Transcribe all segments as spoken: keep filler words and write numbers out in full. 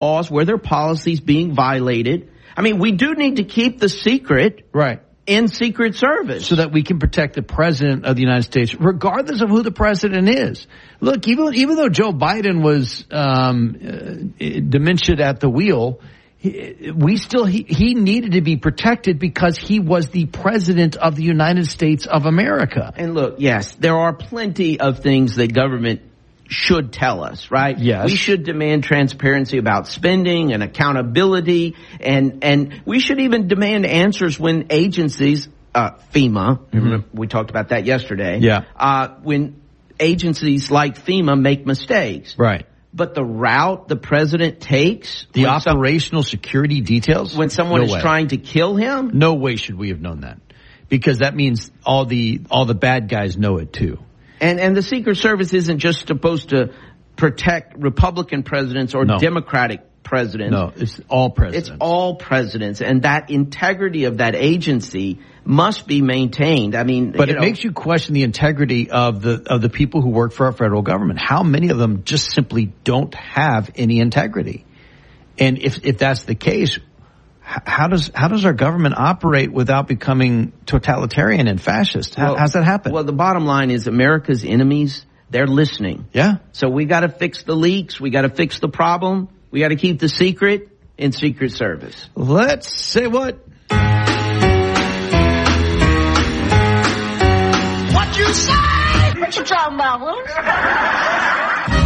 laws, where there are policies being violated. I mean, we do need to keep the secret. Right. In Secret Service. So that we can protect the president of the United States, regardless of who the president is. Look, even even though Joe Biden was um, uh, dementia at the wheel, he, we still he, he needed to be protected because he was the president of the United States of America. And look, yes, there are plenty of things that government should tell us, right? Yes. We should demand transparency about spending and accountability, and and we should even demand answers when agencies, uh, FEMA, mm-hmm. we talked about that yesterday. Yeah. Uh, when agencies like FEMA make mistakes. Right. But the route the president takes, the operational some, security details, when someone no is way. trying to kill him, no way should we have known that, because that means all the all the bad guys know it too. And and the Secret Service isn't just supposed to protect Republican presidents or no. Democratic presidents. No, it's all presidents. It's all presidents. And that integrity of that agency must be maintained. I mean, but you it know, makes you question the integrity of the of the people who work for our federal government. How many of them just simply don't have any integrity? And if if that's the case, How does how does our government operate without becoming totalitarian and fascist? How, well, how's that happen? Well, the bottom line is America's enemies, they're listening. Yeah. So we got to fix the leaks. We got to fix the problem. We got to keep the secret in Secret Service. Let's say what? What you say? What you talking about, Willis?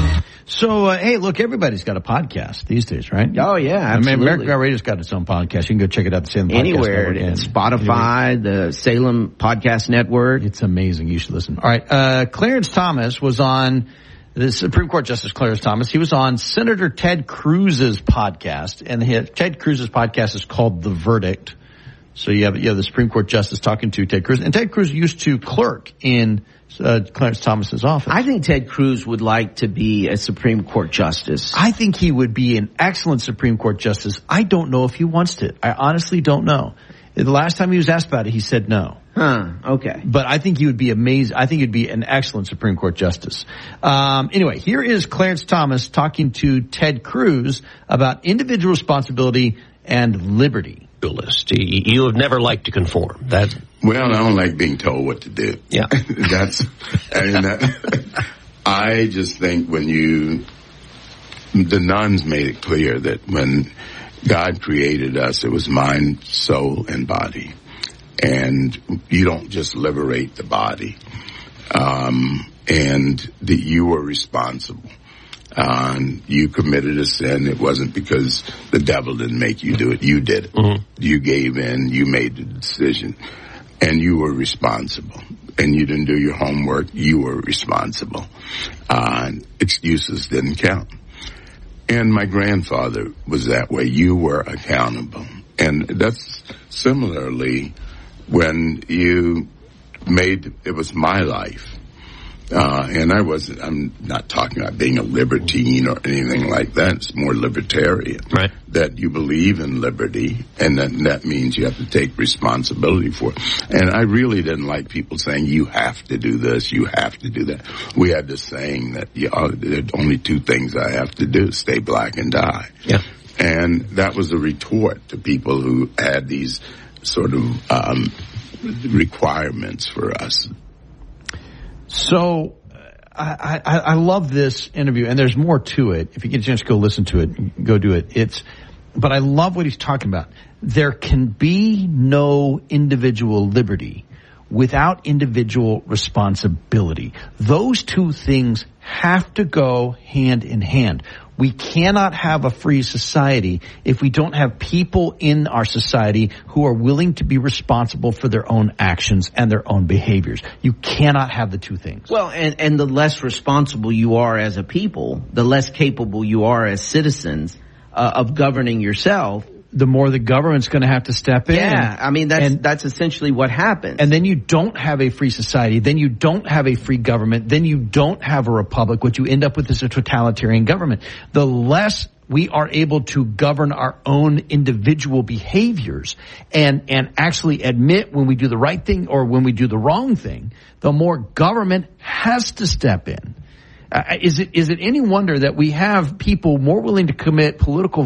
So, uh, hey, look, everybody's got a podcast these days, right? Oh, yeah, absolutely. I mean, American Got Radio's got its own podcast. You can go check it out. The Salem Anywhere. Podcast Network. Spotify, anywhere. The Salem Podcast Network. It's amazing. You should listen. All right. Uh, Clarence Thomas was on, the Supreme Court Justice Clarence Thomas. He was on Senator Ted Cruz's podcast. And he, Ted Cruz's podcast is called The Verdict. So you have, you have the Supreme Court Justice talking to Ted Cruz. And Ted Cruz used to clerk in Uh, Clarence Thomas's office. I think Ted Cruz would like to be a Supreme Court justice. I think he would be an excellent Supreme Court justice. I don't know if he wants to. I honestly don't know. The last time he was asked about it, he said no. Huh, okay. But I think he would be amazing. I think he'd be an excellent Supreme Court justice. Um, anyway, here is Clarence Thomas talking to Ted Cruz about individual responsibility and liberty. You have never liked to conform. That's well, I don't like being told what to do. Yeah, that's. I mean, that, I just think when you, the nuns made it clear that when God created us, it was mind, soul, and body, and you don't just liberate the body, um, and that you were responsible. Uh, and you committed a sin. It wasn't because the devil didn't make you do it. You did it. Mm-hmm. You gave in. You made the decision. And you were responsible. And you didn't do your homework. You were responsible. Uh, excuses didn't count. And my grandfather was that way. You were accountable. And that's similarly when you made, it was my life. Uh, and I wasn't, I'm not talking about being a libertine or anything like that. It's more libertarian. Right. That you believe in liberty, and that, that means you have to take responsibility for it. And I really didn't like people saying, you have to do this, you have to do that. We had this saying that, you know, there are only two things I have to do, stay black and die. Yeah. And that was a retort to people who had these sort of um, requirements for us. So I, I, I love this interview, and there's more to it. If you get a chance to go listen to it, go do it. It's, but I love what he's talking about. There can be no individual liberty without individual responsibility. Those two things have to go hand in hand. We cannot have a free society if we don't have people in our society who are willing to be responsible for their own actions and their own behaviors. You cannot have the two things. Well, and, and the less responsible you are as a people, the less capable you are as citizens uh, of governing yourself. The more the government's going to have to step in. Yeah, I mean, that's and, that's essentially what happens. And then you don't have a free society. Then you don't have a free government. Then you don't have a republic. What you end up with is a totalitarian government. The less we are able to govern our own individual behaviors and, and actually admit when we do the right thing or when we do the wrong thing, the more government has to step in. Uh, is it is it any wonder that we have people more willing to commit political